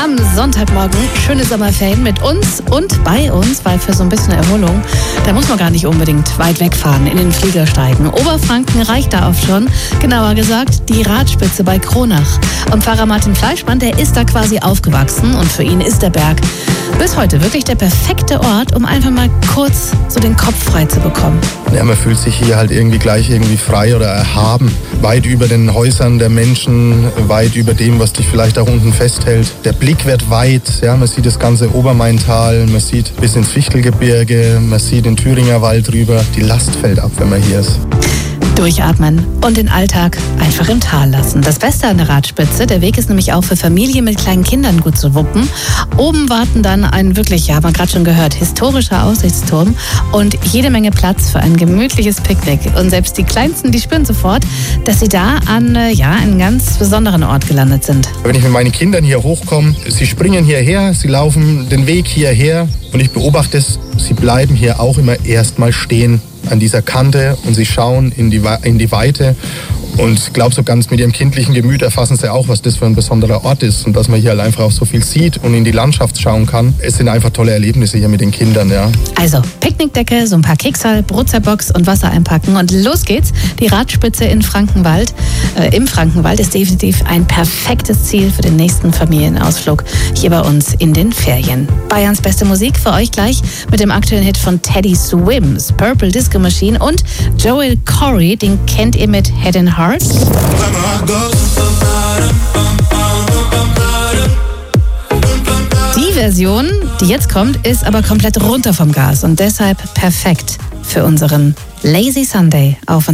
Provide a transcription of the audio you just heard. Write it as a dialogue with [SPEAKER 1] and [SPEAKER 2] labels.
[SPEAKER 1] am Sonntagmorgen. Schöne Sommerferien mit uns und bei uns, weil für so ein bisschen Erholung, da muss man gar nicht unbedingt weit wegfahren, in den Flieger steigen. Oberfranken reicht da oft schon. Genauer gesagt, die Radspitze bei Kronach. Und Pfarrer Martin Fleischmann, der ist da quasi aufgewachsen und für ihn ist der Berg bis heute wirklich der perfekte Ort, um einfach mal kurz so den Kopf frei zu bekommen.
[SPEAKER 2] Ja, man fühlt sich hier halt gleich frei oder erhaben. Weit über den Häusern der Menschen, weit über dem, was dich vielleicht auch unten festhält. Der Blick wird weit, ja, man sieht das ganze Obermaintal, man sieht bis ins Fichtelgebirge, man sieht den Thüringer Wald rüber. Die Last fällt ab, wenn man hier ist.
[SPEAKER 1] Durchatmen und den Alltag einfach im Tal lassen. Das Beste an der Radspitze, der Weg ist nämlich auch für Familien mit kleinen Kindern gut zu wuppen. Oben warten dann ein wirklich, ja, haben wir gerade schon gehört, historischer Aussichtsturm und jede Menge Platz für ein gemütliches Picknick. Und selbst die Kleinsten, die spüren sofort, dass sie da an einen ganz besonderen Ort gelandet sind.
[SPEAKER 2] Wenn ich mit meinen Kindern hier hochkomme, sie springen hierher, sie laufen den Weg hierher und ich beobachte es, sie bleiben hier auch immer erstmal stehen an dieser Kante und sie schauen in die Weite und ich glaube, so ganz mit ihrem kindlichen Gemüt erfassen sie auch, was das für ein besonderer Ort ist und dass man hier halt einfach auch so viel sieht und in die Landschaft schauen kann. Es sind einfach tolle Erlebnisse hier mit den Kindern, ja.
[SPEAKER 1] Also Picknickdecke, so ein paar Keksal, Brotzerbox und Wasser einpacken und los geht's. Die Radspitze im Frankenwald ist definitiv ein perfektes Ziel für den nächsten Familienausflug hier bei uns in den Ferien. Bayerns beste Musik für euch gleich mit dem aktuellen Hit von Teddy Swims, Purple Disco Machine und Joel Corey, den kennt ihr mit Head and Heart. Die Version, die jetzt kommt, ist aber komplett runter vom Gas und deshalb perfekt für unseren Lazy Sunday auf